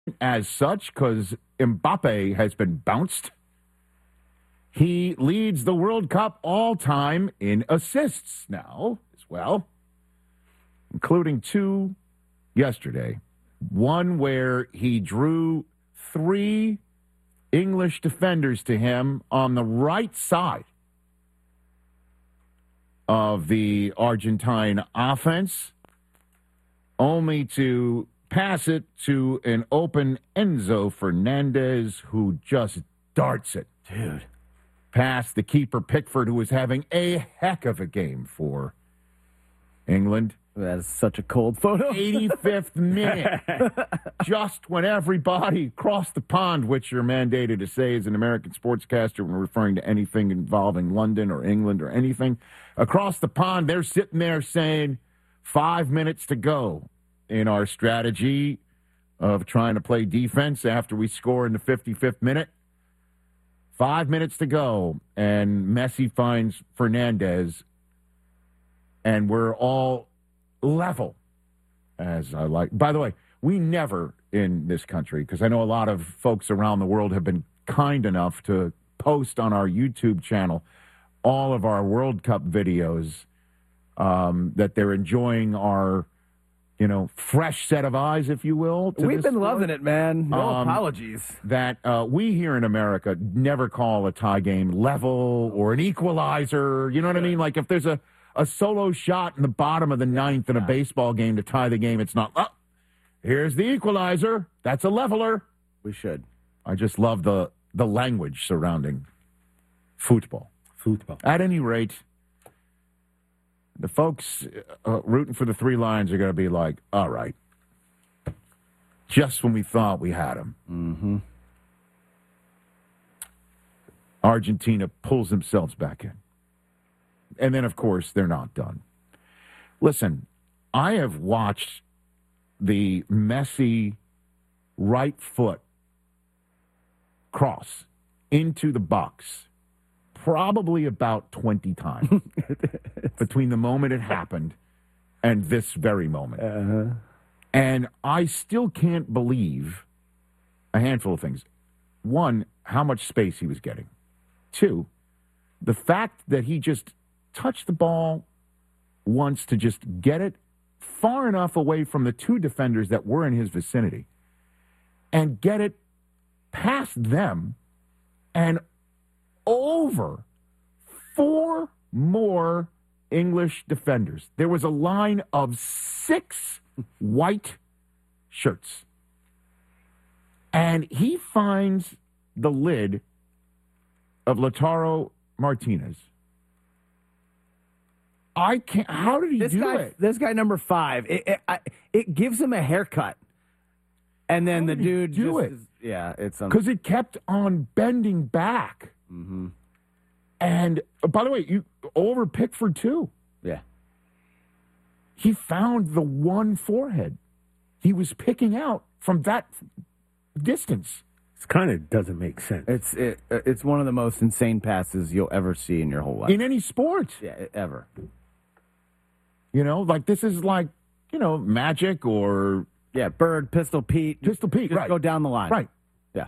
as such because Mbappe has been bounced. He leads the World Cup all-time in assists now as well, including 2 yesterday. One where he drew 3 English defenders to him on the right side of the Argentine offense, only to pass it to an open Enzo Fernandez, who just darts it. Dude. Past the keeper Pickford, who was having a heck of a game for England. That is such a cold photo. 85th minute. Just when everybody across the pond, which you're mandated to say as an American sportscaster when referring to anything involving London or England or anything, across the pond, they're sitting there saying 5 minutes to go in our strategy of trying to play defense after we score in the 55th minute. 5 minutes to go, and Messi finds Fernandez, and we're all level, as I like. By the way, we never in this country, because I know a lot of folks around the world have been kind enough to post on our YouTube channel all of our World Cup videos, that they're enjoying our, fresh set of eyes, if you will. We've been loving it, man. No apologies. That we here in America never call a tie game level or an equalizer. You know what I mean? Like if there's a solo shot in the bottom of the ninth in a baseball game to tie the game, it's not, here's the equalizer. That's a leveler. We should. I just love the language surrounding football. At any rate, the folks rooting for the 3 Lions are going to be like, all right, just when we thought we had them. Mm-hmm. Argentina pulls themselves back in. And then, of course, they're not done. Listen, I have watched the Messi right foot cross into the box probably about 20 times between the moment it happened and this very moment. Uh-huh. And I still can't believe a handful of things. 1, how much space he was getting. 2, the fact that he just touched the ball once to just get it far enough away from the 2 defenders that were in his vicinity and get it past them and over 4 more English defenders. There was a line of 6 white shirts. And he finds the lid of Lautaro Martinez. I can't. How did he do it? This guy number 5. It gives him a haircut, and then the dude do it. It's because it kept on bending back. Mm-hmm. And by the way, you over Pickford too. Yeah, he found the one forehead he was picking out from that distance. It kind of doesn't make sense. It's one of the most insane passes you'll ever see in your whole life in any sport. Yeah, ever. Like this is like Magic or Bird, Pistol Pete. Just right. Go down the line. Right. Yeah.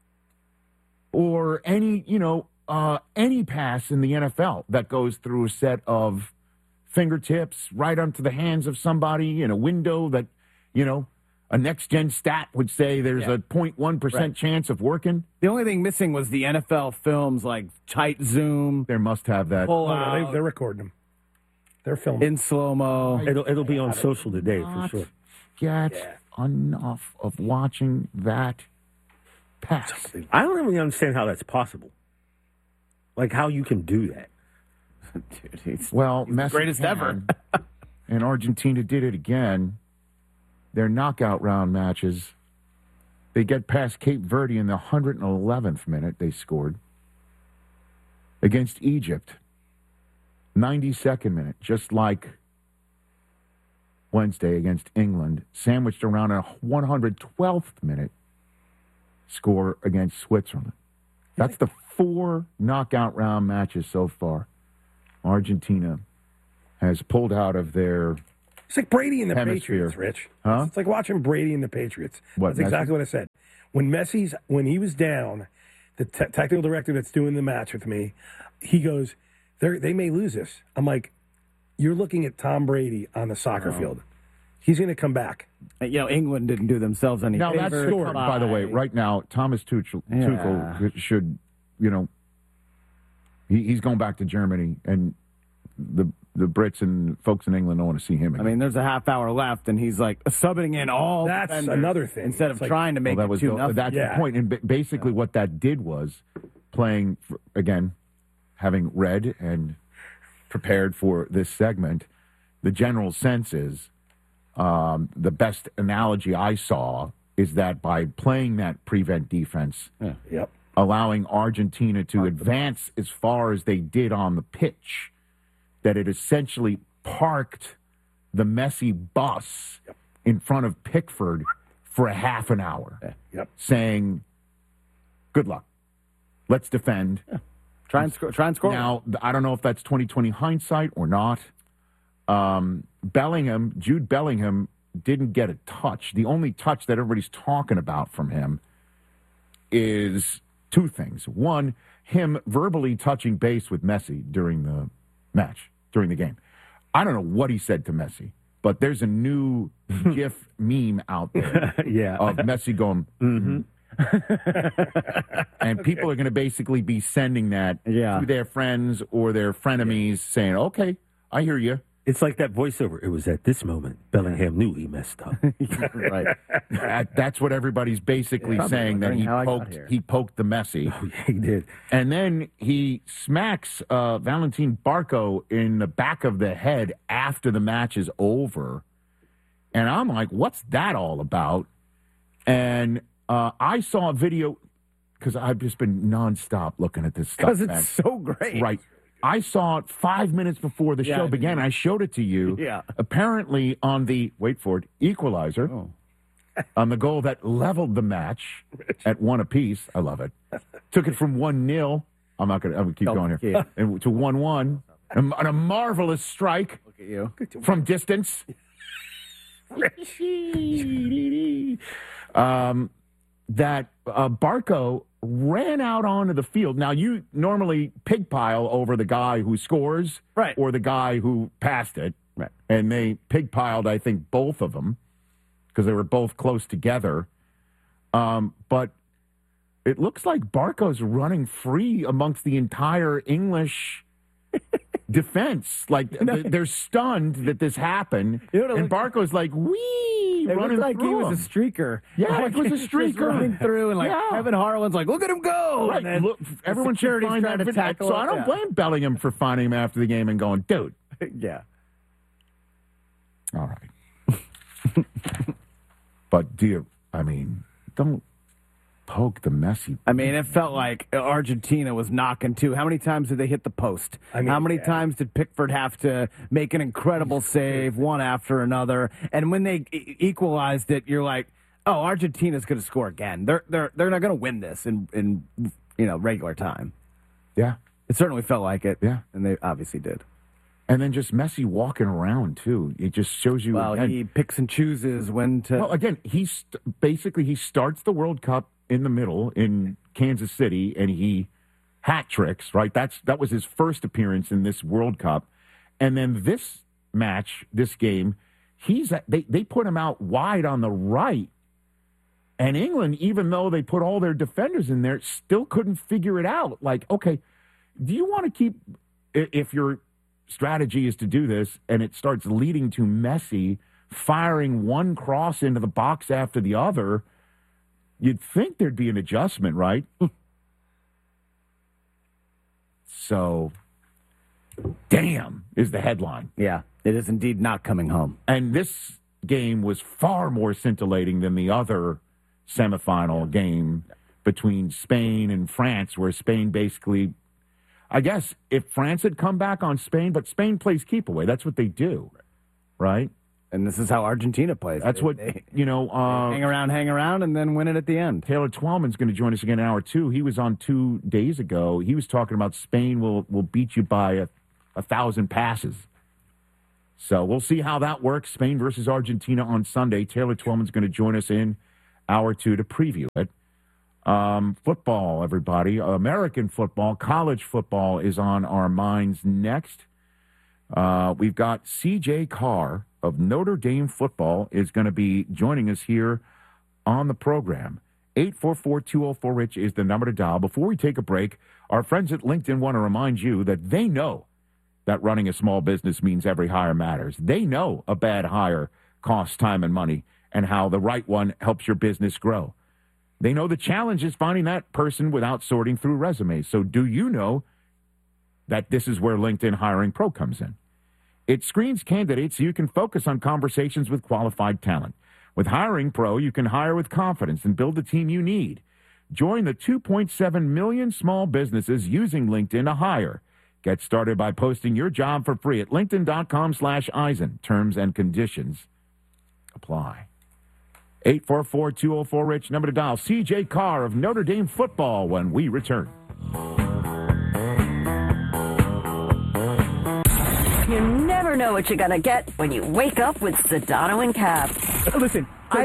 Or any any pass in the NFL that goes through a set of fingertips right onto the hands of somebody in a window that a next-gen stat would say there's a 0.1% chance of working. The only thing missing was the NFL films, like tight zoom. They must have that. They're recording them. They're filming in slow-mo. It'll be on social today for sure. Get enough of watching that pass. I don't really understand how that's possible. Like how you can do that. Dude, he's Messi greatest ever. And Argentina did it again. Their knockout round matches, they get past Cape Verde in the 111th minute. They scored against Egypt. 92nd minute, just like Wednesday against England, sandwiched around a 112th minute score against Switzerland. That's the 4 knockout round matches so far. Argentina has pulled out of their It's like Brady and the Hemisphere. Patriots, Rich. Huh? It's like watching Brady and the Patriots. What, That's exactly Messi? what I said. When he was down, the technical director that's doing the match with me, he goes, they may lose this. I'm like, you're looking at Tom Brady on the soccer field. He's going to come back. England didn't do themselves any Now, that's favor. by the way, right now, Thomas Tuchel should, he's going back to Germany, and the Brits and folks in England don't want to see him again. I mean, there's a half hour left, and he's like subbing in all. That's defenders another thing. Instead of trying to make that it was 2-0. that's the point. And basically, what that did was playing again, having read and prepared for this segment. The general sense is the best analogy I saw is that by playing that prevent defense, allowing Argentina to advance as far as they did on the pitch, that it essentially parked the Messi bus in front of Pickford for a half an hour, saying, good luck. Let's defend. Try and score. Now, I don't know if that's 2020 hindsight or not. Jude Bellingham didn't get a touch. The only touch that everybody's talking about from him is two things. One, him verbally touching base with Messi during the match, during the game. I don't know what he said to Messi, but there's a new GIF meme out there of Messi going, and people are going to basically be sending that to their friends or their frenemies saying, okay, I hear you. It's like that voiceover. It was at this moment Bellingham knew he messed up. Right. That's what everybody's basically saying, that he poked the Messi. Oh, yeah, he did. And then he smacks Valentin Barco in the back of the head after the match is over. And I'm like, what's that all about? And I saw a video, because I've just been nonstop looking at this stuff. Because it's so great. Right. I saw it 5 minutes before the show began. I showed it to you. Yeah. Apparently on the, wait for it, equalizer, on the goal that leveled the match at one apiece. I love it. Took it from 1-0. I'm going to keep going here. And to 1-1. And a marvelous strike. Look at you. From distance. That Barco ran out onto the field. Now, you normally pig pile over the guy who scores or the guy who passed it. Right. And they pig piled, I think, both of them because they were both close together. But it looks like Barco's running free amongst the entire English defense. Like, they're stunned that this happened. And Barco's like, wee, it running looked like through he was him. a streaker. Yeah, it was a Just streaker. running through, and Kevin Harlan's like, look at him go. Right. And then Look, everyone should find that video. tackle So I don't blame Bellingham for finding him after the game and going, dude. Yeah. All right. But don't poke the Messi. I mean, it felt like Argentina was knocking too. How many times did they hit the post? How many times did Pickford have to make an incredible save, one after another? And when they equalized it, you're like, oh, Argentina's going to score again. They're not going to win this in regular time. Yeah. It certainly felt like it. Yeah. And they obviously did. And then just Messi walking around, too. It just shows you. Well, again, he picks and chooses when to. Well, again, he starts the World Cup in the middle in Kansas City, and he hat tricks, right? That was his first appearance in this World Cup. And then this match, this game, they put him out wide on the right. And England, even though they put all their defenders in there, still couldn't figure it out. Like, okay, do you want to keep, if your strategy is to do this and it starts leading to Messi firing one cross into the box after the other, you'd think there'd be an adjustment, right? So, damn is the headline. Yeah, it is indeed not coming home. And this game was far more scintillating than the other semifinal game between Spain and France, where Spain basically, I guess if France had come back on Spain, but Spain plays keep away. That's what they do, right? And this is how Argentina plays. That's they hang around, and then win it at the end. Taylor Twellman's going to join us again in hour 2. He was on 2 days ago. He was talking about Spain will beat you by 1,000 passes. So we'll see how that works. Spain versus Argentina on Sunday. Taylor Twellman's going to join us in hour 2 to preview it. Football, everybody. American football, college football is on our minds next. We've got C.J. Carr of Notre Dame football is going to be joining us here on the program. 844-204-RICH is the number to dial. Before we take a break, our friends at LinkedIn want to remind you that they know that running a small business means every hire matters. They know a bad hire costs time and money and how the right one helps your business grow. They know the challenge is finding that person without sorting through resumes. So do you know that this is where LinkedIn Hiring Pro comes in? It screens candidates so you can focus on conversations with qualified talent. With Hiring Pro, you can hire with confidence and build the team you need. Join the 2.7 million small businesses using LinkedIn to hire. Get started by posting your job for free at linkedin.com/Eisen. Terms and conditions apply. 844-204-RICH, number to dial. C.J. Carr of Notre Dame football when we return. You never know what you're going to get when you wake up with Sedano and Cap. Listen,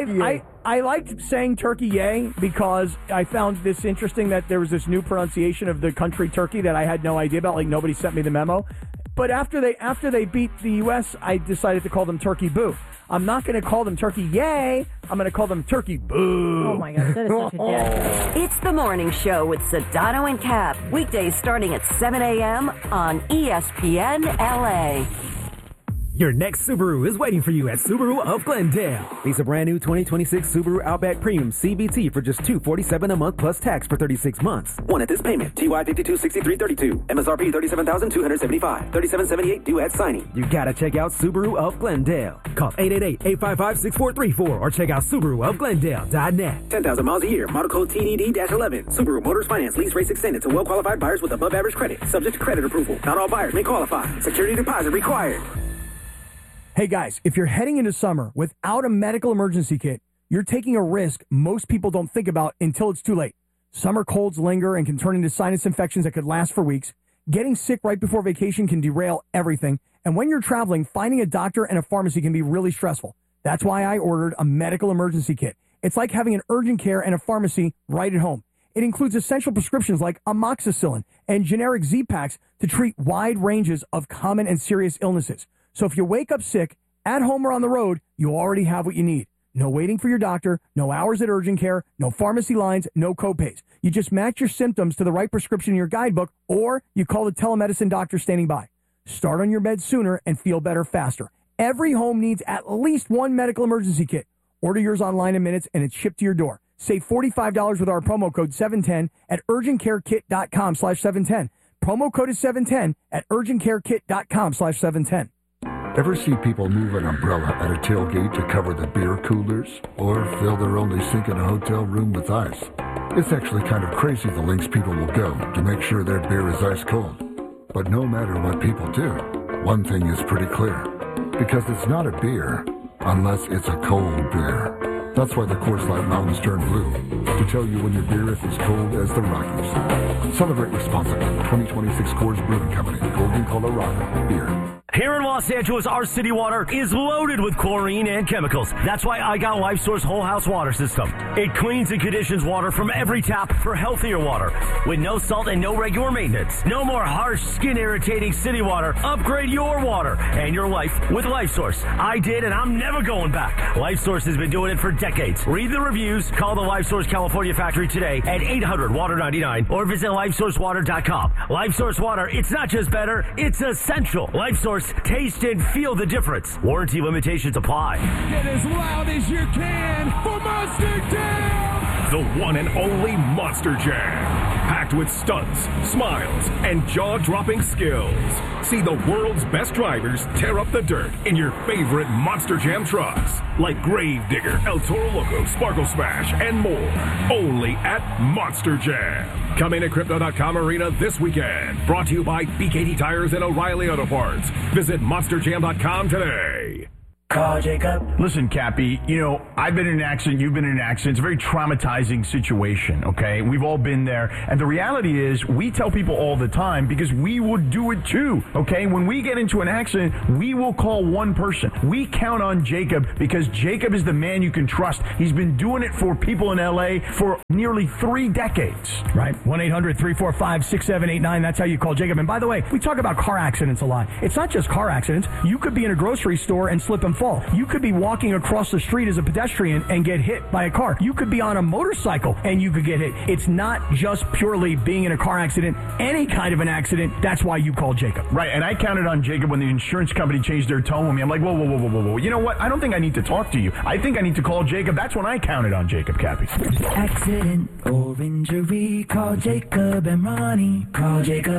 I liked saying turkey yay because I found this interesting that there was this new pronunciation of the country Turkey that I had no idea about. Like, nobody sent me the memo. But after they beat the U.S., I decided to call them turkey boo. I'm not going to call them turkey yay. I'm going to call them turkey boo. Oh, my God. That is such a dad. It's the morning show with Sedano and Cap. Weekdays starting at 7 a.m. on ESPN LA. Your next Subaru is waiting for you at Subaru of Glendale. Lease a brand new 2026 Subaru Outback Premium CVT for just $247 a month plus tax for 36 months. One at this payment. TY 526332. MSRP $37,275. $3778 due at signing. You gotta check out Subaru of Glendale. Call 888-855-6434 or check out SubaruofGlendale.net. 10,000 miles a year. Model code TDD-11. Subaru Motors Finance lease rates extended to well-qualified buyers with above average credit. Subject to credit approval. Not all buyers may qualify. Security deposit required. Hey guys, if you're heading into summer without a medical emergency kit, you're taking a risk most people don't think about until it's too late. Summer colds linger and can turn into sinus infections that could last for weeks. Getting sick right before vacation can derail everything. And when you're traveling, finding a doctor and a pharmacy can be really stressful. That's why I ordered a medical emergency kit. It's like having an urgent care and a pharmacy right at home. It includes essential prescriptions like amoxicillin and generic Z-Paks to treat wide ranges of common and serious illnesses. So if you wake up sick, at home or on the road, you already have what you need. No waiting for your doctor, no hours at urgent care, no pharmacy lines, no copays. You just match your symptoms to the right prescription in your guidebook, or you call the telemedicine doctor standing by. Start on your meds sooner and feel better faster. Every home needs at least one medical emergency kit. Order yours online in minutes and it's shipped to your door. Save $45 with our promo code 710 at urgentcarekit.com/710. Promo code is 710 at urgentcarekit.com/710. Ever see people move an umbrella at a tailgate to cover the beer coolers? Or fill their only sink in a hotel room with ice? It's actually kind of crazy the lengths people will go to make sure their beer is ice cold. But no matter what people do, one thing is pretty clear. Because it's not a beer unless it's a cold beer. That's why the Coors Light Mountains turn blue, to tell you when your beer is as cold as the Rockies. Celebrate responsibly. 2026 Coors Brewing Company, Golden, Colorado. Beer. Here in Los Angeles, our city water is loaded with chlorine and chemicals. That's why I got LifeSource Whole House Water System. It cleans and conditions water from every tap for healthier water with no salt and no regular maintenance. No more harsh, skin-irritating city water. Upgrade your water and your life with LifeSource. I did, and I'm never going back. LifeSource has been doing it for decades. Read the reviews. Call the LifeSource California factory today at 800-WATER-99 or visit LifeSourceWater.com. LifeSource Water, it's not just better, it's essential. LifeSource, taste and feel the difference. Warranty limitations apply. Get as loud as you can for Monster Jam! The one and only Monster Jam. Packed with stunts, smiles, and jaw-dropping skills. See the world's best drivers tear up the dirt in your favorite Monster Jam trucks. Like Gravedigger, El Toro Loco, Sparkle Smash, and more. Only at Monster Jam. Coming to Crypto.com Arena this weekend. Brought to you by BKT Tires and O'Reilly Auto Parts. Visit MonsterJam.com today. Call Jacob. Listen, Cappy, I've been in an accident, you've been in an accident. It's a very traumatizing situation, okay? We've all been there. And the reality is, we tell people all the time because we would do it too, okay? When we get into an accident, we will call one person. We count on Jacob because Jacob is the man you can trust. He's been doing it for people in L.A. for nearly 3 decades. Right. 1-800-345-6789. That's how you call Jacob. And by the way, we talk about car accidents a lot. It's not just car accidents. You could be in a grocery store and slip and fall. You could be walking across the street as a pedestrian and get hit by a car. You could be on a motorcycle and you could get hit. It's not just purely being in a car accident. Any kind of an accident, that's why you call Jacob. Right, and I counted on Jacob when the insurance company changed their tone with me. I'm like, whoa. You know what? I don't think I need to talk to you. I think I need to call Jacob. That's when I counted on Jacob, Cappy. Accident or injury, call Jacob and Ronnie. Call Jacob,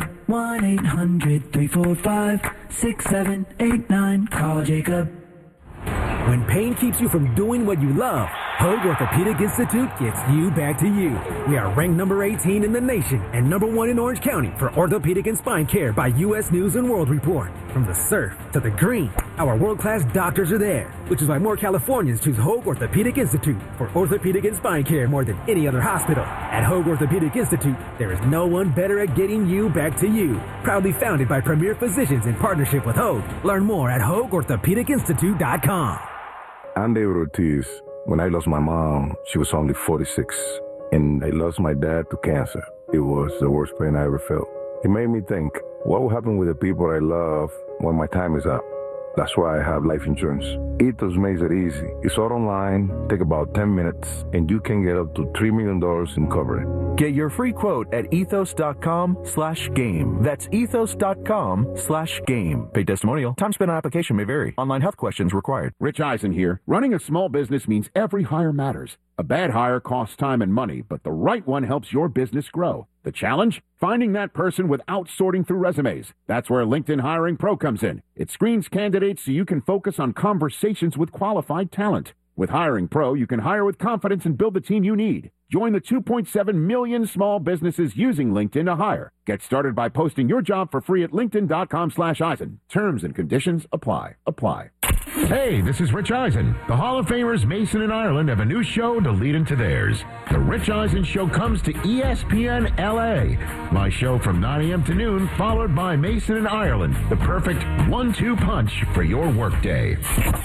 1-800-345-6789. Call Jacob. When pain keeps you from doing what you love, Hoag Orthopedic Institute gets you back to you. We are ranked number 18 in the nation and number 1 in Orange County for orthopedic and spine care by U.S. News and World Report. From the surf to the green, our world-class doctors are there, which is why more Californians choose Hoag Orthopedic Institute for orthopedic and spine care more than any other hospital. At Hoag Orthopedic Institute, there is no one better at getting you back to you. Proudly founded by premier physicians in partnership with Hoag. Learn more at HoagOrthopedicInstitute.com. I'm David Ortiz. When I lost my mom, she was only 46, and I lost my dad to cancer. It was the worst pain I ever felt. It made me think, what will happen with the people I love when my time is up? That's why I have life insurance. Ethos makes it easy. It's all online, take about 10 minutes, and you can get up to $3 million in coverage. Get your free quote at ethos.com/game. That's ethos.com/game. Paid testimonial. Time spent on application may vary. Online health questions required. Rich Eisen here. Running a small business means every hire matters. A bad hire costs time and money, but the right one helps your business grow. The challenge? Finding that person without sorting through resumes. That's where LinkedIn Hiring Pro comes in. It screens candidates so you can focus on conversations with qualified talent. With Hiring Pro, you can hire with confidence and build the team you need. Join the 2.7 million small businesses using LinkedIn to hire. Get started by posting your job for free at linkedin.com/Eisen. Terms and conditions apply. Hey, this is Rich Eisen. The Hall of Famers Mason and Ireland have a new show to lead into theirs. The Rich Eisen Show comes to ESPN LA. My show from 9 a.m. to noon, followed by Mason and Ireland. The perfect 1-2 punch for your workday.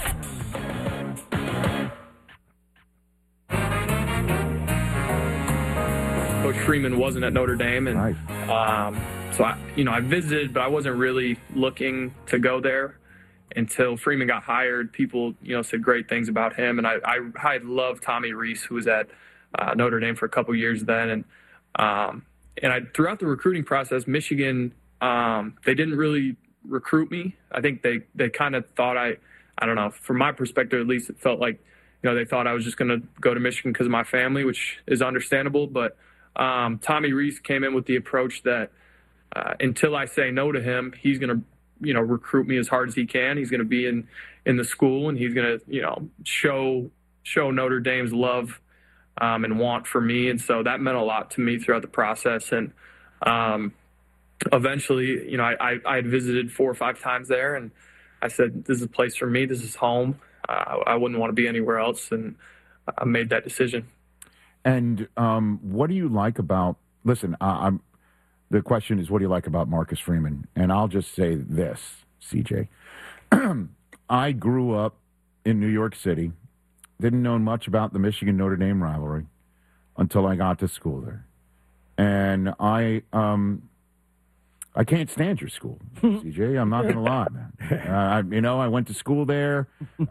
Coach Freeman wasn't at Notre Dame, and so I visited, but I wasn't really looking to go there until Freeman got hired. People, said great things about him, and I loved Tommy Rees, who was at Notre Dame for a couple years then, and throughout the recruiting process, Michigan, they didn't really recruit me. I think they kind of thought I don't know, from my perspective at least, it felt like they thought I was just going to go to Michigan because of my family, which is understandable, but Tommy Rees came in with the approach that until I say no to him, he's going to, recruit me as hard as he can. He's going to be in the school, and he's going to, show Notre Dame's love and want for me. And so that meant a lot to me throughout the process. And eventually, I had visited 4 or 5 times there, and I said, this is a place for me. This is home. I wouldn't want to be anywhere else. And I made that decision. And what do you like about – listen, the question is, what do you like about Marcus Freeman? And I'll just say this, CJ. I grew up in New York City, didn't know much about the Michigan-Notre Dame rivalry until I got to school there. And I can't stand your school, CJ. I'm not going to lie, man. I went to school there,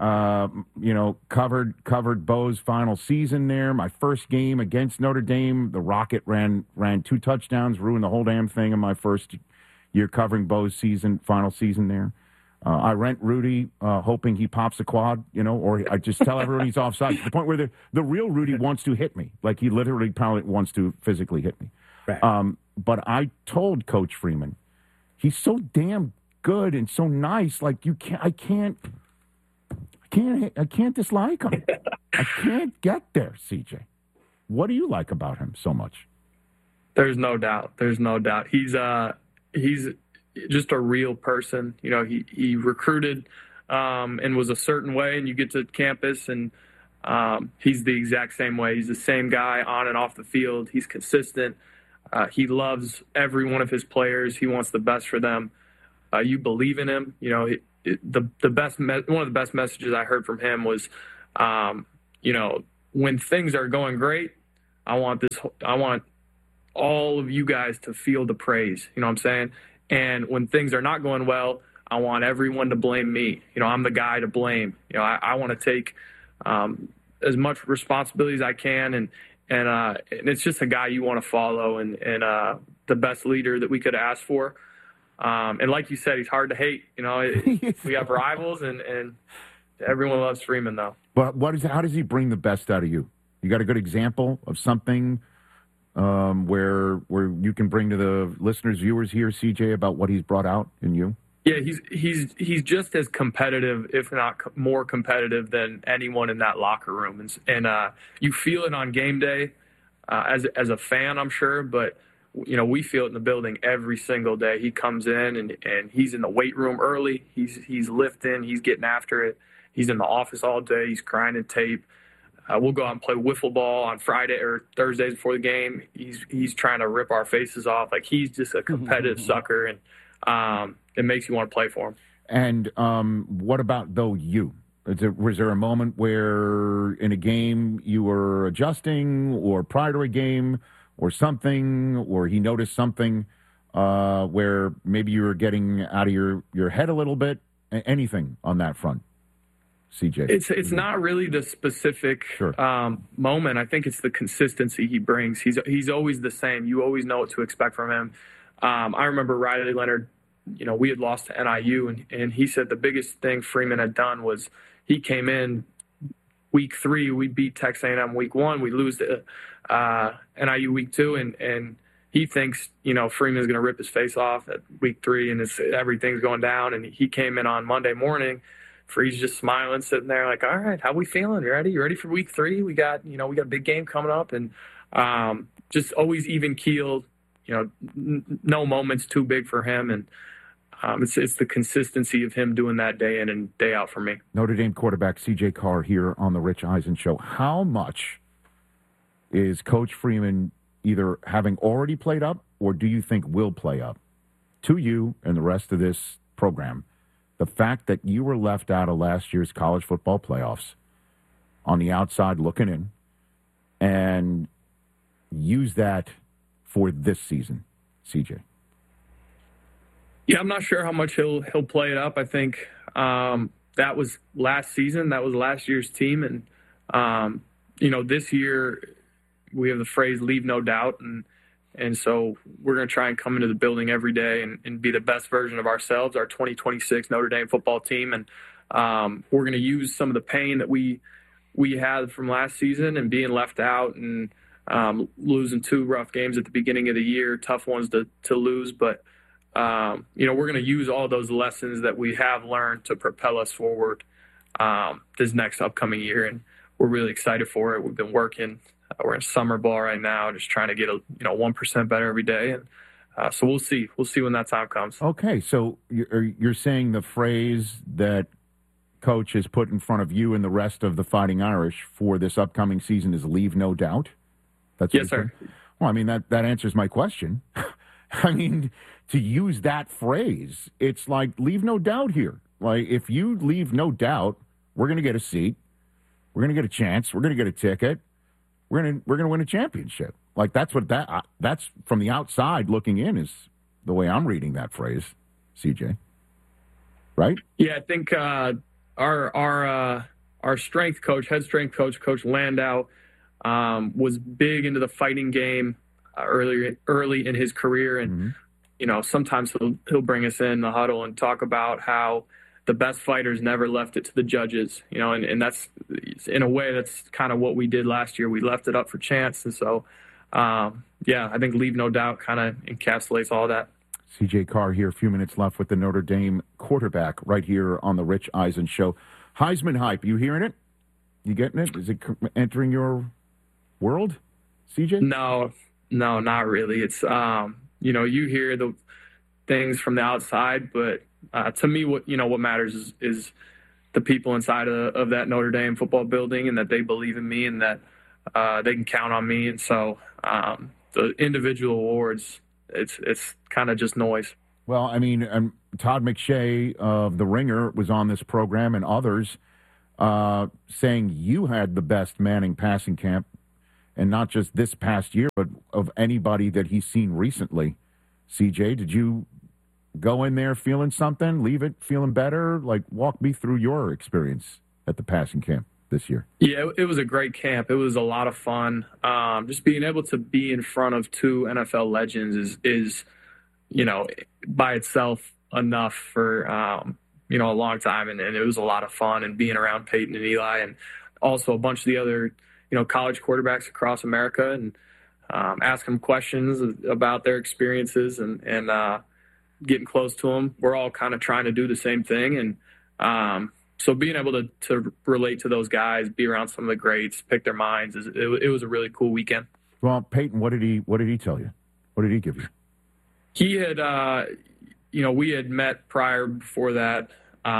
covered Bo's final season there. My first game against Notre Dame, the Rocket ran 2 touchdowns, ruined the whole damn thing in my first year covering Bo's final season there. I rent Rudy, hoping he pops a quad, or I just tell everyone he's offside, to the point where the real Rudy wants to hit me. Like, he literally probably wants to physically hit me. Right. But I told Coach Freeman, he's so damn good and so nice. Like, I can't dislike him. I can't get there, CJ. What do you like about him so much? There's no doubt. He's just a real person. He recruited and was a certain way, and you get to campus and he's the exact same way. He's the same guy on and off the field. He's consistent. He loves every one of his players. He wants the best for them. You believe in him. You know, one of the best messages I heard from him was, you know, when things are going great, I want all of you guys to feel the praise. You know what I'm saying? And when things are not going well, I want everyone to blame me. You know, I'm the guy to blame. You know, I want to take as much responsibility as I can, and it's just a guy you want to follow, and the best leader that we could ask for. And like you said, he's hard to hate. You know, we have rivals, and everyone loves Freeman, though. But how does he bring the best out of you? You got a good example of something where you can bring to the listeners, viewers here, CJ, about what he's brought out in you? Yeah, he's just as competitive, if not more competitive, than anyone in that locker room, and you feel it on game day as a fan, I'm sure, but you know, we feel it in the building every single day. He comes in and he's in the weight room early. He's lifting. He's getting after it. He's in the office all day. He's grinding tape. We'll go out and play wiffle ball on Friday or Thursdays before the game. He's trying to rip our faces off. Like, he's just a competitive sucker, and it makes you want to play for him. And what about, though, you? Was there a moment where in a game you were adjusting, or prior to a game or something, or he noticed something where maybe you were getting out of your head a little bit? Anything on that front, CJ? It's not really the specific moment. I think it's the consistency he brings. He's always the same. You always know what to expect from him. I remember Riley Leonard, you know, we had lost to NIU, and he said the biggest thing Freeman had done was he came in week 3, we beat Texas A&M week 1, we lose to NIU week 2, and he thinks, you know, Freeman's going to rip his face off at week 3, and everything's going down. And he came in on Monday morning, Free's just smiling, sitting there like, all right, how we feeling? You ready for week 3? We got a big game coming up, and just always even keeled. You know, no moment's too big for him, and it's the consistency of him doing that day in and day out for me. Notre Dame quarterback CJ Carr here on the Rich Eisen Show. How much is Coach Freeman either having already played up, or do you think will play up to you and the rest of this program, the fact that you were left out of last year's college football playoffs on the outside looking in, and use that for this season, CJ? Yeah, I'm not sure how much he'll play it up. I think that was last season. That was last year's team. And, you know, this year we have the phrase leave no doubt. And so we're going to try and come into the building every day and be the best version of ourselves, our 2026 Notre Dame football team. And we're going to use some of the pain that we had from last season and being left out and losing 2 rough games at the beginning of the year, tough ones to lose. But, you know, we're going to use all those lessons that we have learned to propel us forward this next upcoming year. And we're really excited for it. We've been working. We're in summer ball right now, just trying to get 1% better every day. And so we'll see. We'll see when that time comes. Okay, so you're saying the phrase that Coach has put in front of you and the rest of the Fighting Irish for this upcoming season is leave no doubt? That's yes, sir. Well, I mean, that answers my question. I mean, to use that phrase, it's like leave no doubt here. Like, if you leave no doubt, we're going to get a seat. We're going to get a chance. We're going to get a ticket. We're going to win a championship. Like, that's what that's from the outside looking in is the way I'm reading that phrase, CJ. Right? Yeah, I think our strength coach, head strength coach, Coach Landau, was big into the fighting game early in his career, and you know, sometimes he'll bring us in the huddle and talk about how the best fighters never left it to the judges, you know, and that's, in a way, that's kind of what we did last year. We left it up for chance. And so, yeah, I think leave no doubt kind of encapsulates all that. CJ Carr here, a few minutes left with the Notre Dame quarterback right here on the Rich Eisen Show. Heisman hype, you hearing it? You getting it? Is it entering your world, CJ? No, not really. It's, you know, you hear the things from the outside, but to me, what matters is the people inside of that Notre Dame football building, and that they believe in me, and that they can count on me. And so the individual awards, it's kind of just noise. Well, I mean, Todd McShay of The Ringer was on this program, and others saying you had the best Manning passing camp, and not just this past year, but of anybody that he's seen recently. CJ, did you go in there feeling something, leave it feeling better? Like, walk me through your experience at the passing camp this year. Yeah, it was a great camp. It was a lot of fun. Just being able to be in front of two NFL legends is by itself enough for, a long time. And it was a lot of fun, and being around Peyton and Eli, and also a bunch of the other, college quarterbacks across America, and ask them questions about their experiences, and getting close to them. We're all kind of trying to do the same thing. And so being able to relate to those guys, be around some of the greats, pick their minds, it was a really cool weekend. Well, Peyton, what did he tell you? What did he give you? He had, we had met prior before that,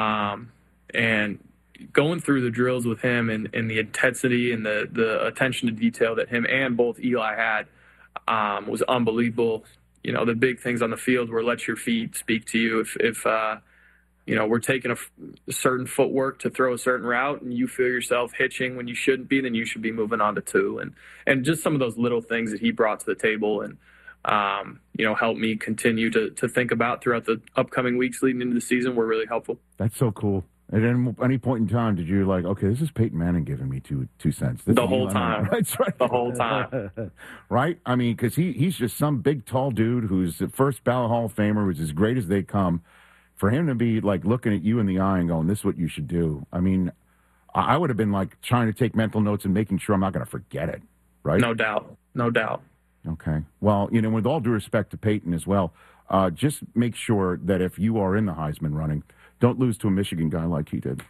and going through the drills with him, and the intensity and the attention to detail that him and both Eli had was unbelievable. The big things on the field were let your feet speak to you. If we're taking a certain footwork to throw a certain route, and you feel yourself hitching when you shouldn't be, then you should be moving on to two. And just some of those little things that he brought to the table, and helped me continue to think about throughout the upcoming weeks leading into the season were really helpful. That's so cool. At any point in time, did you okay, this is Peyton Manning giving me two cents? The whole time. That's right. The whole time. Right? I mean, because he's just some big, tall dude who's the first ballot Hall of Famer, who's as great as they come. For him to be, looking at you in the eye and going, this is what you should do. I mean, I would have been, trying to take mental notes and making sure I'm not going to forget it. Right? No doubt. No doubt. Okay. Well, with all due respect to Peyton as well, just make sure that if you are in the Heisman running, don't lose to a Michigan guy like he did.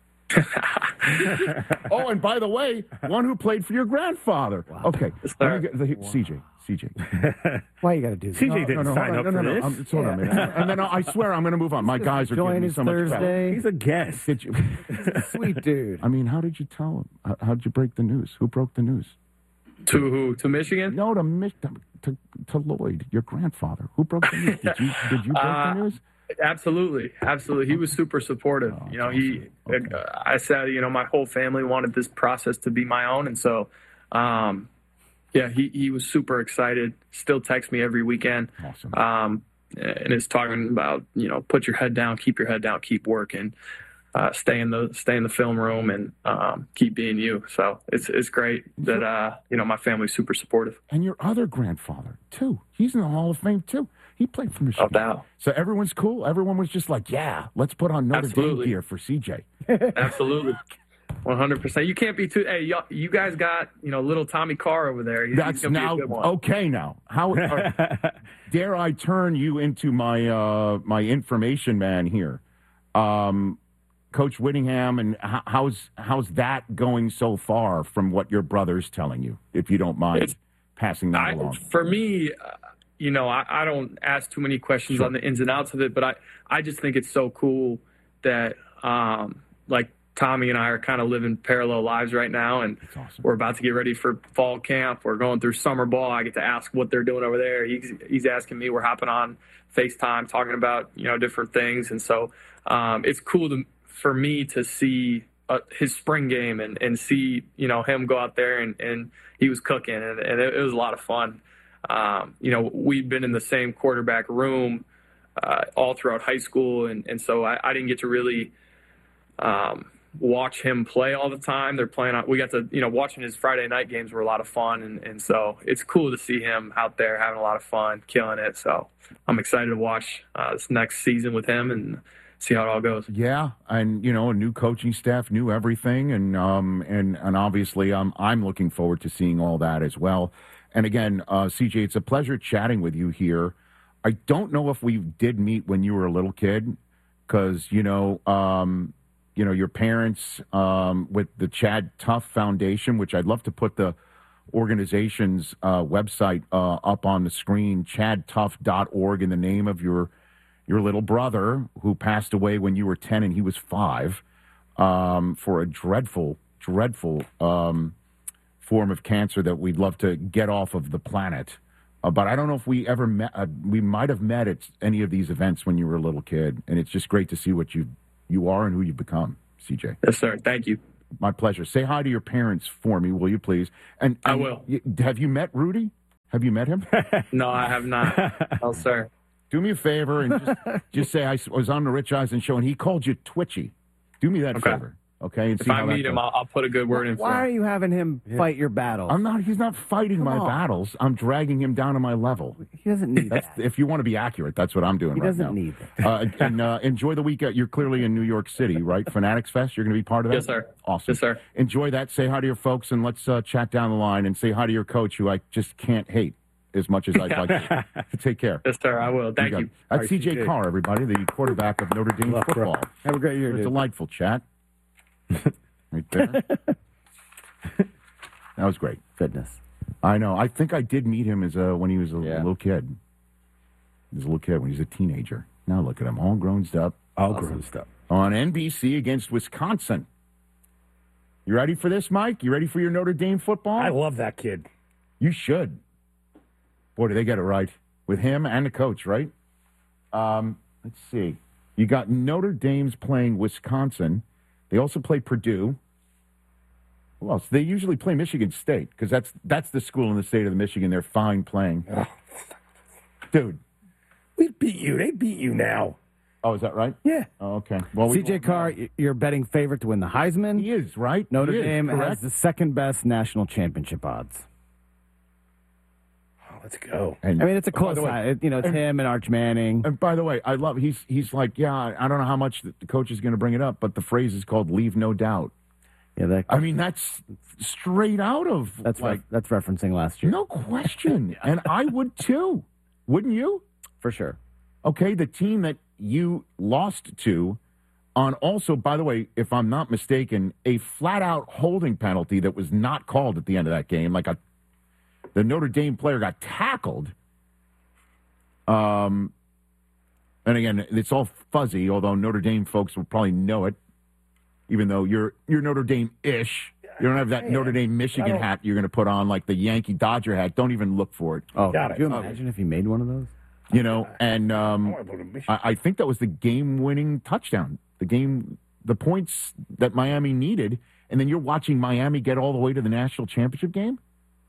Oh, and by the way, one who played for your grandfather. Wow. Okay. CJ. Why you got to do this? CJ didn't sign up for this. Hold on a minute. And then I swear I'm going to move on. My guys are giving me so much Thursday. He's a guest. Sweet dude. I mean, how did you tell him? How did you break the news? Who broke the news? To who? To Michigan? No, to Lloyd, your grandfather. Who broke the news? Did you break the news? Absolutely. He was super supportive. I said, my whole family wanted this process to be my own. And so, he was super excited, still texts me every weekend. Awesome. And is talking about, put your head down, keep working, stay in the film room, and keep being you. So it's great that, my family's super supportive. And your other grandfather, too. He's in the Hall of Fame, too. He played for Michigan. No doubt. So everyone's cool. Everyone was just like, yeah, let's put on Notre Dame gear for CJ. Absolutely. 100%. You can't be too. Hey, you guys got little Tommy Carr over there. That's now okay. Now, how dare I turn you into my my information man here, Coach Whittingham, and how's that going so far from what your brother's telling you? If you don't mind passing that along. For me. I don't ask too many questions on the ins and outs of it, but I just think it's so cool that, Tommy and I are kind of living parallel lives right now, and awesome. We're about to get ready for fall camp. We're going through summer ball. I get to ask what they're doing over there. He's asking me. We're hopping on FaceTime, talking about, different things. And so it's cool for me to see his spring game and see, him go out there and he was cooking, and it was a lot of fun. We've been in the same quarterback room all throughout high school, and so I didn't get to really watch him play all the time. We got to, watching his Friday night games were a lot of fun, and so it's cool to see him out there having a lot of fun, killing it. So I'm excited to watch this next season with him and see how it all goes. Yeah, and a new coaching staff, new everything, and obviously I'm looking forward to seeing all that as well. And again, CJ, it's a pleasure chatting with you here. I don't know if we did meet when you were a little kid, because your parents with the Chad Tuff Foundation, which I'd love to put the organization's website up on the screen, chadtuff.org, in the name of your little brother who passed away when you were 10 and he was 5. for a dreadful form of cancer that we'd love to get off of the planet. But I don't know if we ever met. We might have met at any of these events when you were a little kid, and it's just great to see what you are and who you've become, CJ. Yes, sir. Thank you. My pleasure. Say hi to your parents for me, will you please? And I will. Have you met Rudy? Have you met him? No, I have not. No, sir. Do me a favor and just say I was on the Rich Eisen show and he called you twitchy. Do me that favor, okay? And if see I how meet that him, goes. I'll put a good word in for him. Why are you having him fight your battles? He's not fighting my battles. I'm dragging him down to my level. He doesn't need that. If you want to be accurate, that's what I'm doing He right doesn't now. need that. And enjoy the weekend. You're clearly in New York City, right? Fanatics Fest, you're going to be part of that? Yes, sir. Awesome. Yes, sir. Enjoy that. Say hi to your folks, and let's chat down the line and say hi to your coach, who I just can't hate as much as I'd like to. Take care. Yes, sir. I will. Thank you. That's CJ Carr, everybody, the quarterback of Notre Dame football. Have a great year, A dude. delightful chat. Right there. That was great. Goodness. I know. I think I did meet him as when he was a little kid. He was a little kid when he was a teenager. Now look at him, all grown up. Grown up. On NBC against Wisconsin. You ready for this, Mike? You ready for your Notre Dame football? I love that kid. You should. Boy, do they get it right. With him and the coach, right? Let's see. You got Notre Dame's playing Wisconsin. They also play Purdue. Who else? They usually play Michigan State because that's the school in the state of Michigan. They're fine playing. Dude. We beat you. They beat you now. Oh, is that right? Yeah. Oh, okay. Well, CJ Carr, you're betting favorite to win the Heisman. He is, right? Notre He is, Dame has correct. the second best national championship odds. Let's go. And, I mean, it's a by close the way- side. It's him and Arch Manning. And by the way, I love he's like, yeah, I don't know how much the coach is going to bring it up, but the phrase is called "leave no doubt." Yeah, I mean, that's straight out of that's referencing last year. No question, and I would too, wouldn't you? For sure. Okay, the team that you lost to on also, by the way, if I'm not mistaken, a flat-out holding penalty that was not called at the end of that game. The Notre Dame player got tackled. And again, it's all fuzzy, although Notre Dame folks will probably know it, even though you're Notre Dame-ish. You don't have that Notre Dame Michigan hat you're going to put on, like the Yankee Dodger hat. Don't even look for it. Oh, could you imagine if he made one of those? You know, and I think that was the game-winning touchdown. The points that Miami needed, and then you're watching Miami get all the way to the national championship game?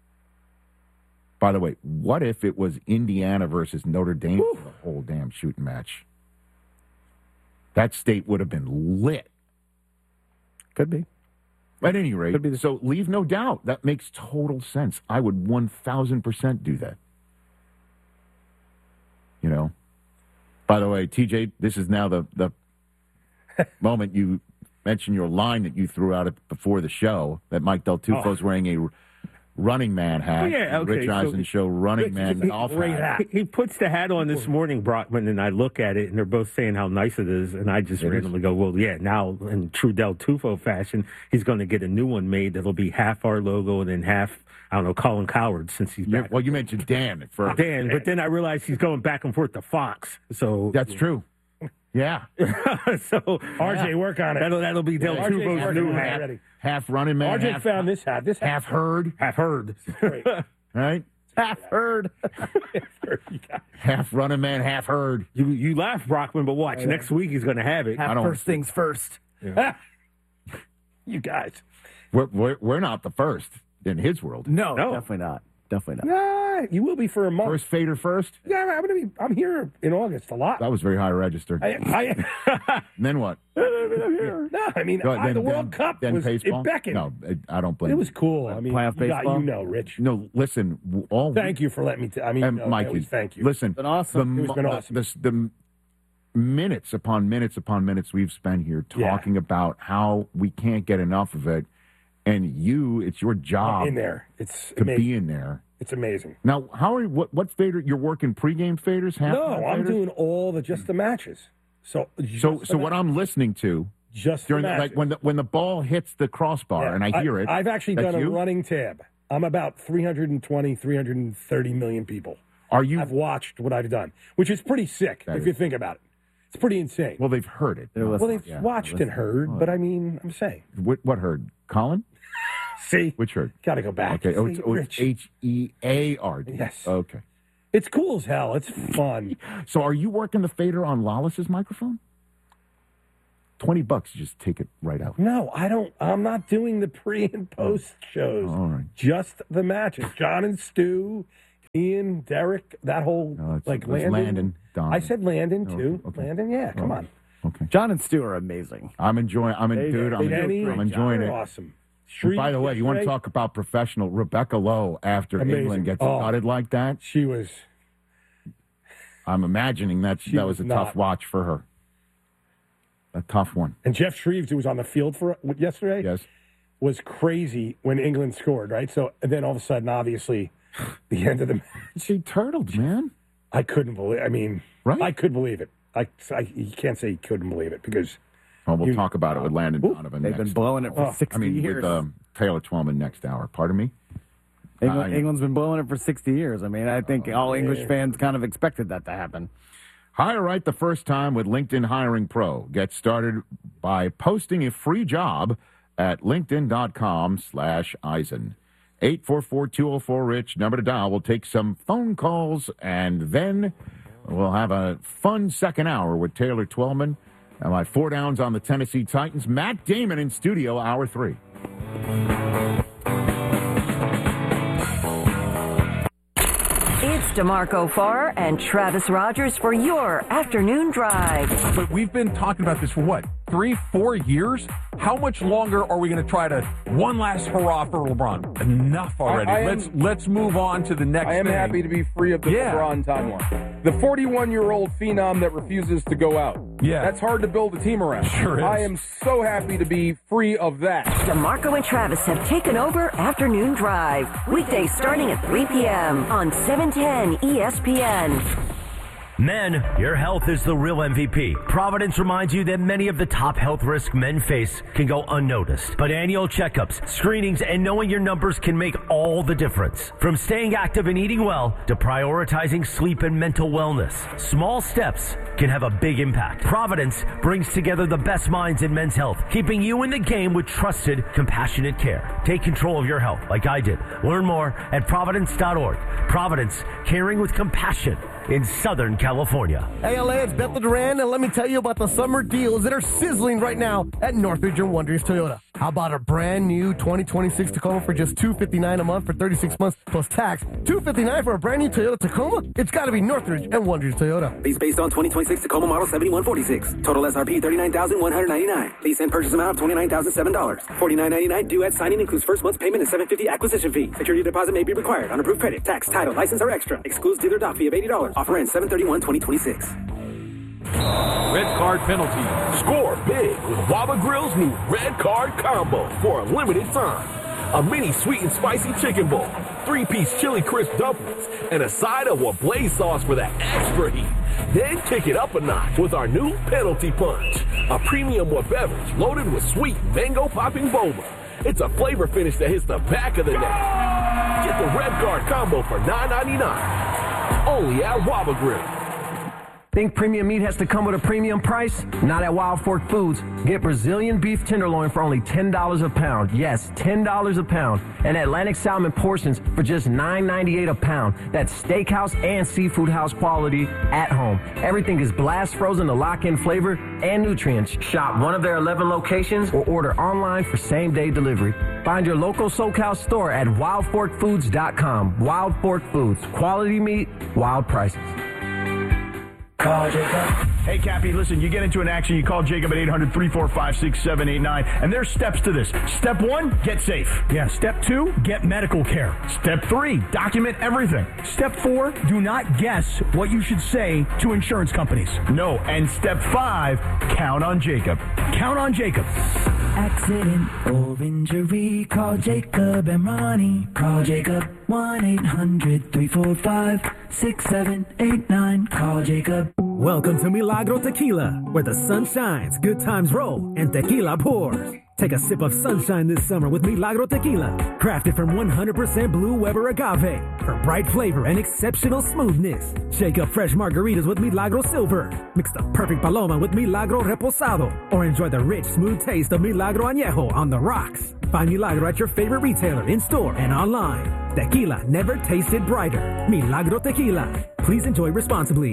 By the way, what if it was Indiana versus Notre Dame for the whole damn shooting match? That state would have been lit. Could be. At any rate, so leave no doubt. That makes total sense. I would 1,000% do that. You know? By the way, TJ, this is now the moment you mentioned your line that you threw out before the show, that Mike Del Tufo's wearing a Running Man hat. Oh, yeah, okay. Rich Eisen Show Running Man golf hat. He puts the hat on this morning, Brockman, and I look at it, and they're both saying how nice it is, and I just randomly go, well, yeah, now in true Del Tufo fashion, he's going to get a new one made that'll be half our logo and then half, I don't know, Colin Coward, since he's back. Well, you mentioned Dan at first. Dan, but then I realized he's going back and forth to Fox. So that's true. Yeah. So RJ, work on it. That'll be Del Tufo's new hat. Half Running Man. RJ found this hat. This half herd. Half herd. Great. Right? Half herd. Half Running Man, half herd. You laugh, Brockman, but watch. Next week he's going to have it. First things first. Yeah. You guys. We're not the first in his world. No, definitely not. Definitely not. Yeah, you will be for a month. First fader first? Yeah, I'm here in August a lot. That was very high register. And then what? No, I mean, the World Cup then was baseball? it beckoned. No, I don't blame It you. was cool. I mean, playoff baseball? you know, Rich. No, listen. Thank you for letting me. Mikey, thank you. Listen, it's been awesome. It's been awesome. The minutes upon minutes upon minutes we've spent here talking about how we can't get enough of it, and it's your job in there. It's to amazing. be in there. It's amazing. Now, what fader? You're working pregame faders? No, I'm doing just the matches. So what I'm listening to just during the like when the ball hits the crossbar and I hear it. I've actually done a running tab. I'm about 320, 330 million people. Are you? I've watched what I've done, which is pretty sick if you think about it. It's pretty insane. Well, they've heard it. Well, they've watched and heard, but I mean, I'm saying. What heard? Colin? See? Which heard? Got to go back. Okay. It's H-E-A-R-D. Yes. Okay. It's cool as hell. It's fun. So are you working the fader on Lawless's microphone? $20, just take it right out. No, I don't. I'm not doing the pre and post shows. All right. Just the matches. John and Stu, Ian, Derek, that whole Landon. I said Landon too. Okay. Landon, yeah, come on. Okay. John and Stu are amazing. I'm enjoying it. Awesome. And by the way, you want to talk about professional? Rebecca Lowe, after England gets gutted like that, she was. I'm imagining that was a tough watch for her. A tough one. And Jeff Shreves, who was on the field for yesterday, yes, was crazy when England scored. Right, so and then all of a sudden, obviously, the end of the match, she turtled, man. I couldn't believe. I mean, right? I could believe it. You can't say you couldn't believe it because. Well, we'll talk about it with Landon Donovan. They've been blowing it for 60 years. With Taylor Twellman next hour. Pardon me? England's been blowing it for 60 years. I mean, I think all English fans kind of expected that to happen. Hire right the first time with LinkedIn Hiring Pro. Get started by posting a free job at linkedin.com/Eisen. 844-204-RICH, number to dial. We'll take some phone calls, and then we'll have a fun second hour with Taylor Twellman. And my 4 downs on the Tennessee Titans. Matt Damon in studio, hour 3. It's DeMarco Farr and Travis Rogers for your afternoon drive. But we've been talking about this for what, 3-4 years? How much longer are we going to try to one last hurrah for LeBron? Enough already. Let's move on to the next thing. I am happy to be free of the LeBron timeline. The 41-year-old phenom that refuses to go out. Yeah. That's hard to build a team around. Sure is. I am so happy to be free of that. DeMarco and Travis have taken over Afternoon Drive. Weekdays starting at 3 p.m. on 710 ESPN. Men, your health is the real MVP. Providence reminds you that many of the top health risks men face can go unnoticed. But annual checkups, screenings, and knowing your numbers can make all the difference. From staying active and eating well to prioritizing sleep and mental wellness, small steps can have a big impact. Providence brings together the best minds in men's health, keeping you in the game with trusted, compassionate care. Take control of your health like I did. Learn more at providence.org. Providence, caring with compassion in Southern California. Hey, LA, it's Bethel Duran, and let me tell you about the summer deals that are sizzling right now at Northridge and Wonders Toyota. How about a brand new 2026 Tacoma for just $259 a month for 36 months plus tax? $259 for a brand new Toyota Tacoma? It's got to be Northridge and Wonders Toyota. Lease based on 2026 Tacoma model 7146. Total SRP $39,199. Lease and purchase amount of $29,007. $49.99 due at signing, includes first month's payment and $750 acquisition fee. Security deposit may be required on approved credit. Tax, title, license, or extra. Excludes dealer dock fee of $80. Offer ends 7/31/2026. Red card penalty. Score big with Waba Grill's new red card combo for a limited time. A mini sweet and spicy chicken bowl, 3-piece chili crisp dumplings, and a side of Wablaze sauce for that extra heat. Then kick it up a notch with our new penalty punch, a premium beverage loaded with sweet mango popping boba. It's a flavor finish that hits the back of the neck. Get the red card combo for $9.99. Only at Waba Grill. Think premium meat has to come with a premium price? Not at Wild Fork Foods. Get Brazilian beef tenderloin for only $10 a pound. Yes, $10 a pound. And Atlantic salmon portions for just $9.98 a pound. That's steakhouse and seafood house quality at home. Everything is blast frozen to lock in flavor and nutrients. Shop one of their 11 locations or order online for same-day delivery. Find your local SoCal store at wildforkfoods.com. Wild Fork Foods. Quality meat, wild prices. Call Jacob. Hey, Cappy, listen, you get into an accident, you call Jacob at 800-345-6789, and there's steps to this. Step 1, get safe. Yeah, step 2, get medical care. Step 3, document everything. Step 4, do not guess what you should say to insurance companies. No, and step 5, count on Jacob. Count on Jacob. Accident or injury, call Jacob and Ronnie. Call Jacob 1-800-345-6789. Call Jacob Welcome to Milagro Tequila, where the sun shines, good times roll, and tequila pours. Take a sip of sunshine this summer with Milagro Tequila, crafted from 100% Blue Weber agave for bright flavor and exceptional smoothness. Shake up fresh margaritas with Milagro Silver. Mix the perfect Paloma with Milagro Reposado, or enjoy the rich, smooth taste of Milagro Añejo on the rocks. Find Milagro at your favorite retailer, in-store, and online. Tequila never tasted brighter. Milagro Tequila. Please enjoy responsibly.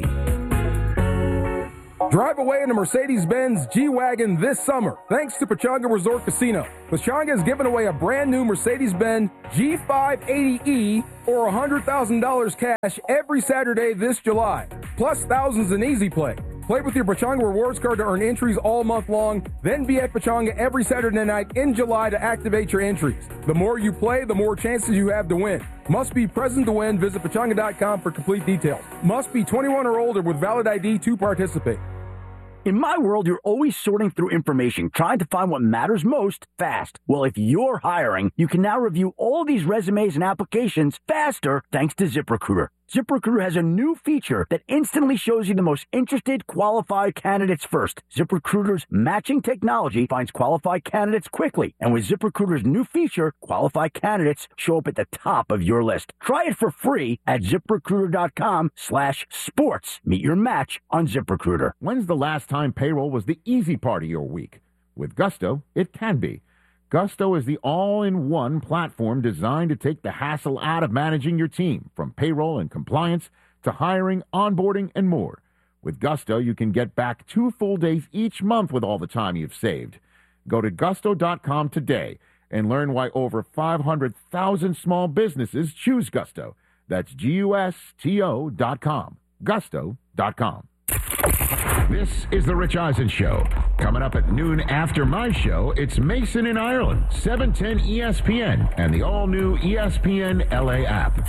Drive away in a Mercedes-Benz G-Wagon this summer, thanks to Pechanga Resort Casino. Pechanga is giving away a brand new Mercedes-Benz G580E or $100,000 cash every Saturday this July, plus thousands in Easy Play. Play with your Pechanga Rewards card to earn entries all month long, then be at Pechanga every Saturday night in July to activate your entries. The more you play, the more chances you have to win. Must be present to win. Visit Pechanga.com for complete details. Must be 21 or older with valid ID to participate. In my world, you're always sorting through information, trying to find what matters most fast. Well, if you're hiring, you can now review all these resumes and applications faster thanks to ZipRecruiter. ZipRecruiter has a new feature that instantly shows you the most interested, qualified candidates first. ZipRecruiter's matching technology finds qualified candidates quickly. And with ZipRecruiter's new feature, qualified candidates show up at the top of your list. Try it for free at ZipRecruiter.com/sports. Meet your match on ZipRecruiter. When's the last time payroll was the easy part of your week? With Gusto, it can be. Gusto is the all-in-one platform designed to take the hassle out of managing your team, from payroll and compliance to hiring, onboarding, and more. With Gusto, you can get back 2 full days each month with all the time you've saved. Go to gusto.com today and learn why over 500,000 small businesses choose Gusto. That's GUSTO.com. Gusto.com. This is The Rich Eisen Show. Coming up at noon after my show, it's Mason in Ireland, 710 ESPN, and the all-new ESPN LA app.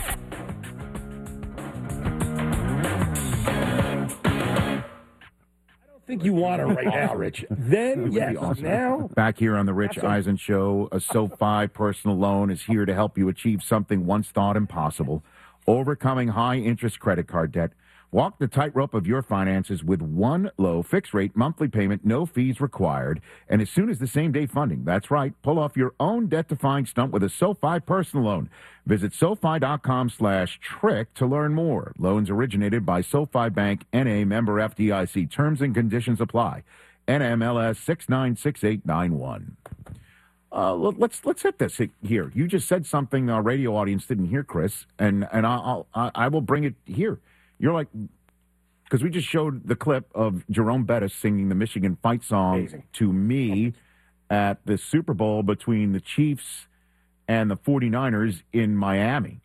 I don't think you want it right now, Rich. Then, yes. Awesome. Now, back here on The Rich Eisen Show, a SoFi personal loan is here to help you achieve something once thought impossible, overcoming high-interest credit card debt. Walk the tightrope of your finances with one low fixed-rate monthly payment, no fees required, and as soon as the same-day funding. That's right. Pull off your own debt-defying stunt with a SoFi personal loan. Visit SoFi.com/trick to learn more. Loans originated by SoFi Bank, N.A., member FDIC. Terms and conditions apply. NMLS 696891. Let's hit this here. You just said something our radio audience didn't hear, Chris, and I will bring it here. You're like, because we just showed the clip of Jerome Bettis singing the Michigan fight song to me at the Super Bowl between the Chiefs and the 49ers in Miami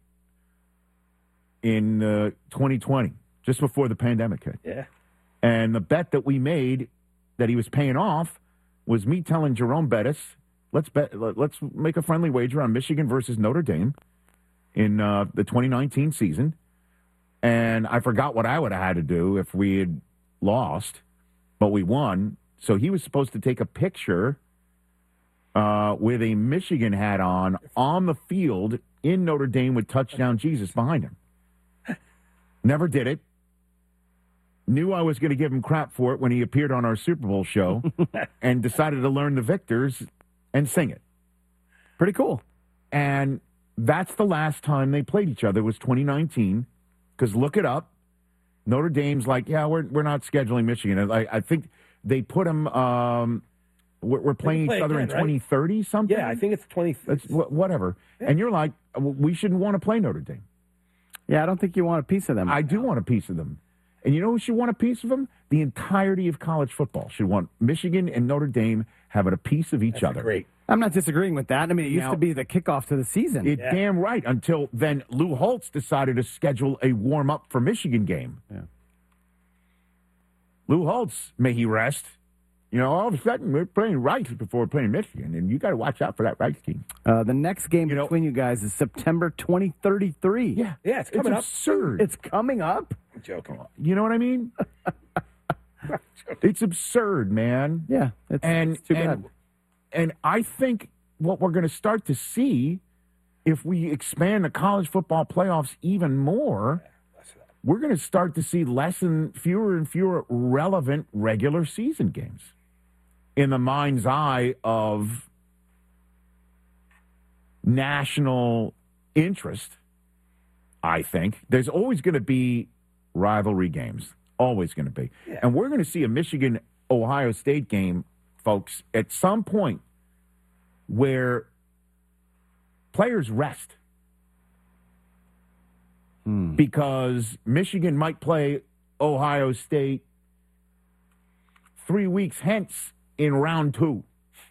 in 2020, just before the pandemic hit. Yeah. And the bet that we made that he was paying off was me telling Jerome Bettis, let's make a friendly wager on Michigan versus Notre Dame in the 2019 season. And I forgot what I would have had to do if we had lost, but we won. So he was supposed to take a picture with a Michigan hat on the field in Notre Dame with Touchdown Jesus behind him. Never did it. Knew I was going to give him crap for it when he appeared on our Super Bowl show and decided to learn the victors and sing it. Pretty cool. And that's the last time they played each other was 2019. Because look it up. Notre Dame's like, yeah, we're not scheduling Michigan. I think they put them. We're playing each other in 2030 something. Yeah, I think it's 2030. Whatever. Yeah. And you're like, we shouldn't want to play Notre Dame. Yeah, I don't think you want a piece of them. I do want a piece of them. And you know who should want a piece of them? The entirety of college football should want Michigan and Notre Dame having a piece of each other. Great. I'm not disagreeing with that. I mean, it used to be the kickoff to the season. Damn right. Until then, Lou Holtz decided to schedule a warm-up for Michigan game. Yeah. Lou Holtz, may he rest. You know, all of a sudden, we're playing Rice before we're playing Michigan, and you got to watch out for that Rice team. The next game between you guys is September 2033. Yeah, it's coming up. Absurd. It's coming up? I'm joking. You know what I mean? It's absurd, man. Yeah, it's too bad. And I think what we're going to start to see, if we expand the college football playoffs even more, we're going to start to see fewer and fewer relevant regular season games in the mind's eye of national interest. I think there's always going to be rivalry games, always going to be. Yeah. And we're going to see a Michigan-Ohio State game, folks, at some point where players rest. Because Michigan might play Ohio State 3 weeks hence in round 2.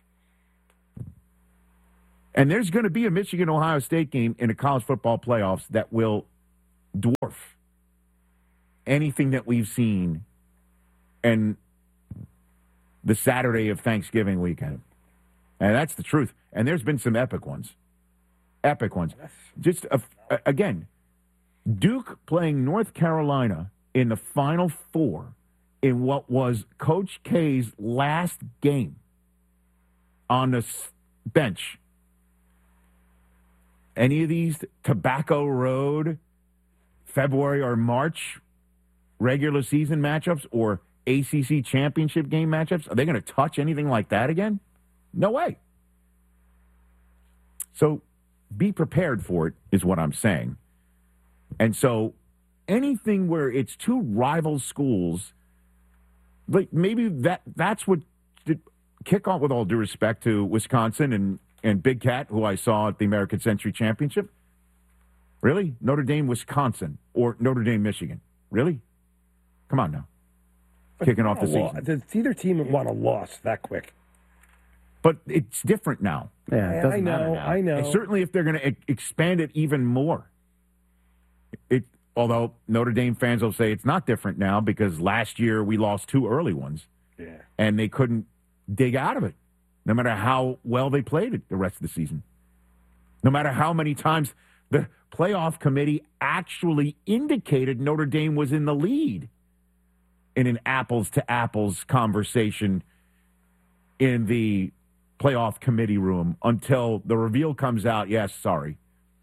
And there's going to be a Michigan-Ohio State game in the college football playoffs that will dwarf anything that we've seen in the Saturday of Thanksgiving weekend. And that's the truth. And there's been some epic ones. Epic ones. Just, again, Duke playing North Carolina in the Final Four in what was Coach K's last game on the bench. Any of these Tobacco Road, February or March regular season matchups or ACC championship game matchups, are they going to touch anything like that again? No way. So be prepared for it is what I'm saying. And so anything where it's two rival schools, like maybe that's what did kick off, with all due respect to Wisconsin and Big Cat, who I saw at the American Century Championship. Really? Notre Dame, Wisconsin, or Notre Dame, Michigan. Really? Come on now. Kicking off the season. Does either team want a loss that quick? But it's different now. Yeah, it doesn't matter now. I know. And certainly if they're going to expand it even more. Although Notre Dame fans will say it's not different now because last year we lost 2 early ones. Yeah. And they couldn't dig out of it, no matter how well they played it the rest of the season. No matter how many times the playoff committee actually indicated Notre Dame was in the lead in an apples-to-apples conversation in the playoff committee room until the reveal comes out, yes, sorry.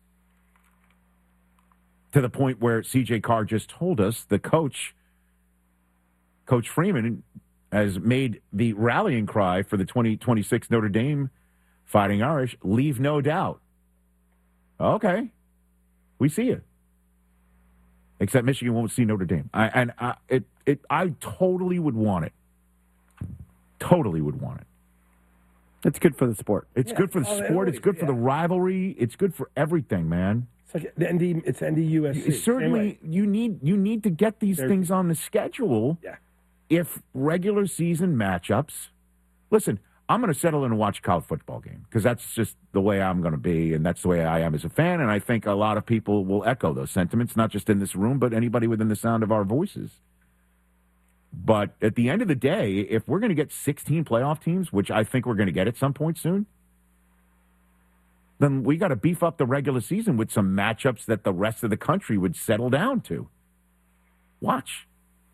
To the point where C.J. Carr just told us the Coach Freeman, has made the rallying cry for the 2026 Notre Dame Fighting Irish, leave no doubt. Okay. We see it. Except Michigan won't see Notre Dame. I totally would want it. Totally would want it. It's good for the sport. It's good for the sport. It's good for the rivalry. It's good for everything, man. It's like it's ND-USC. Certainly, you need to get these things on the schedule. Yeah. If regular season matchups, listen, I'm going to settle in and watch a college football game because that's just the way I'm going to be, and that's the way I am as a fan. And I think a lot of people will echo those sentiments, not just in this room, but anybody within the sound of our voices. But at the end of the day, if we're going to get 16 playoff teams, which I think we're going to get at some point soon, then we got to beef up the regular season with some matchups that the rest of the country would settle down to. Watch.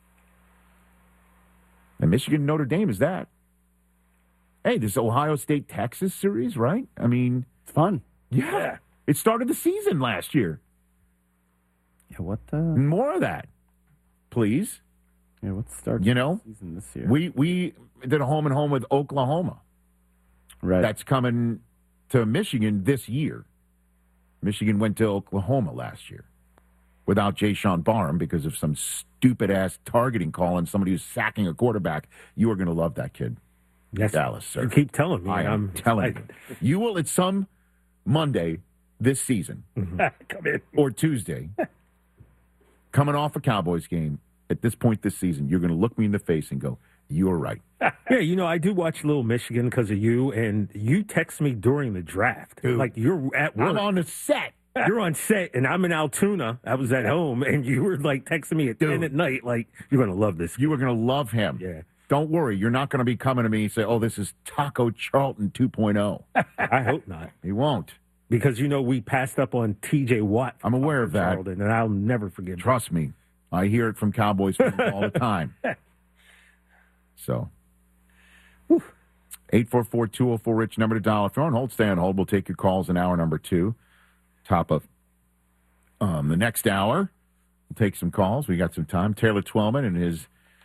And Michigan Notre Dame is that. Hey, this Ohio State-Texas series, right? I mean, it's fun. Yeah. It started the season last year. Yeah, what the? More of that, please. Yeah, what starts the season this year? We did a home and home with Oklahoma. Right. That's coming to Michigan this year. Michigan went to Oklahoma last year without Jayshon Barham because of some stupid-ass targeting call and somebody who's sacking a quarterback. You are going to love that kid. Yes, Dallas, sir. You keep telling me. I'm telling you. You will at some Monday this season come in. or Tuesday, coming off a Cowboys game, at this point this season, you're going to look me in the face and go, you're right. Yeah, I do watch Little Michigan because of you, and you text me during the draft. Dude, like, you're at work. I'm on the set. You're on set, and I'm in Altoona. I was at home, and you were, texting me at 10 at night, you're going to love this. You were going to love him. Yeah. Don't worry. You're not going to be coming to me and say, oh, this is Taco Charlton 2.0. I hope not. He won't. Because, we passed up on T.J. Watt. I'm aware of that. Charlton, and I'll never forget it. Trust me. I hear it from Cowboys fans all the time. So, 844-204-RICH, number to dial. If you're on hold, stay on hold. We'll take your calls in hour number 2. Top of the next hour. We'll take some calls. We got some time. Taylor Twellman and his,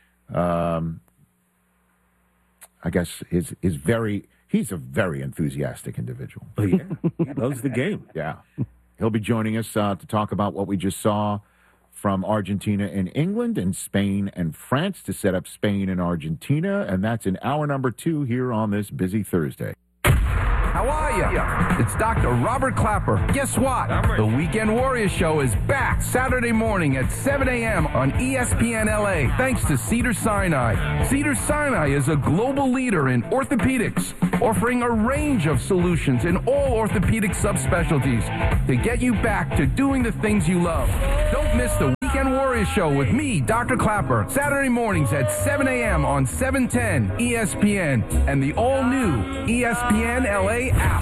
he's a very enthusiastic individual. Oh, yeah. He loves the game. Yeah. He'll be joining us to talk about what we just saw from Argentina and England and Spain and France to set up Spain and Argentina. And that's in hour number 2 here on this busy Thursday. How are you? It's Dr. Robert Clapper. Guess what? The Weekend Warriors Show is back Saturday morning at 7 a.m. on ESPN LA, thanks to Cedars-Sinai. Cedars-Sinai is a global leader in orthopedics, offering a range of solutions in all orthopedic subspecialties to get you back to doing the things you love. Don't miss the Weekend Warriors Show with me, Dr. Clapper, Saturday mornings at 7 a.m. on 710 ESPN and the all-new ESPN LA app.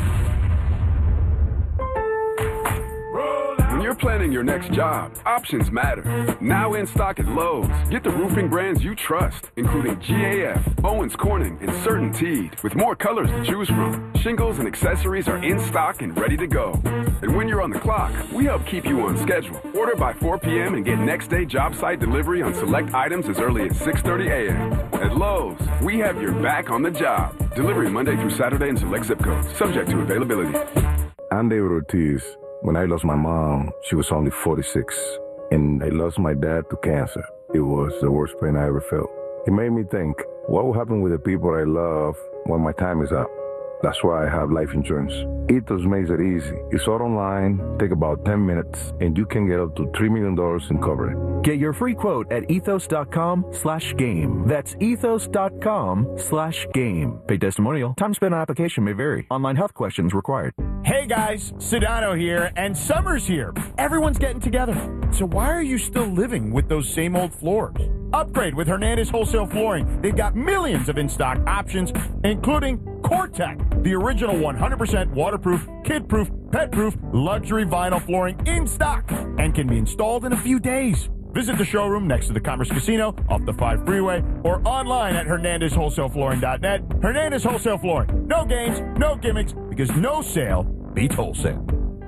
When you're planning your next job, options matter. Now in stock at Lowe's. Get the roofing brands you trust, including GAF, Owens Corning, and CertainTeed, with more colors to choose from. Shingles and accessories are in stock and ready to go. And when you're on the clock, we help keep you on schedule. Order by 4 p.m. and get next day job site delivery on select items as early as 6:30 a.m. At Lowe's, we have your back on the job. Delivery Monday through Saturday in select zip codes, subject to availability. I'm David Ortiz. When I lost my mom, she was only 46, and I lost my dad to cancer. It was the worst pain I ever felt. It made me think, what will happen with the people I love when my time is up? That's why I have life insurance. Ethos makes it easy. It's all online, take about 10 minutes, and you can get up to $3 million in coverage. Get your free quote at ethos.com/game. That's ethos.com/game. Paid testimonial. Time spent on application may vary. Online health questions required. Hey guys, Sedano here, and summer's here. Everyone's getting together. So why are you still living with those same old floors? Upgrade with Hernandez Wholesale Flooring. They've got millions of in-stock options, including CoreTech, the original 100% waterproof, kid-proof, pet-proof, luxury vinyl flooring in stock and can be installed in a few days. Visit the showroom next to the Commerce Casino off the 5 freeway or online at HernandezWholesaleFlooring.net. Hernandez Wholesale Flooring. No games, no gimmicks, because no sale beats wholesale.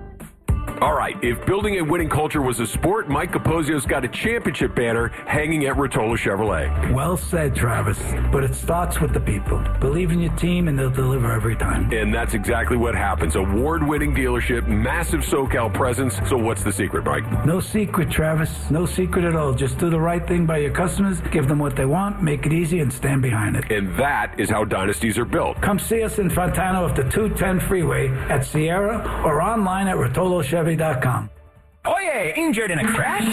All right, if building a winning culture was a sport, Mike Capozio's got a championship banner hanging at Rotolo Chevrolet. Well said, Travis. But it starts with the people. Believe in your team and they'll deliver every time. And that's exactly what happens. Award-winning dealership, massive SoCal presence. So what's the secret, Mike? No secret, Travis. No secret at all. Just do the right thing by your customers, give them what they want, make it easy, and stand behind it. And that is how dynasties are built. Come see us in Fontana off the 210 freeway at Sierra or online at RotoloChevy.com. Oh yeah, injured in a crash?